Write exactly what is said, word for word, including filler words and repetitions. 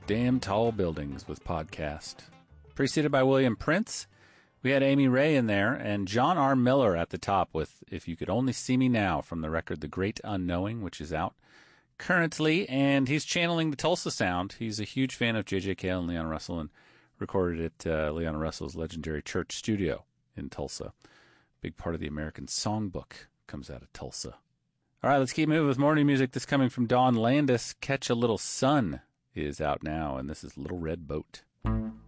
Damn Tall Buildings with Podcast. Preceded by William Prince. We had Amy Ray in there, and John R. Miller at the top with If You Could Only See Me Now from the record The Great Unknowing, which is out currently, and he's channeling the Tulsa sound. He's a huge fan of J J. Cale and Leon Russell and recorded at uh, Leon Russell's legendary church studio in Tulsa. Big part of the American Songbook comes out of Tulsa. All right, let's keep moving with more new music. This coming from Dawn Landis. Catch a Little Sun is out now, and this is Little Red Boat.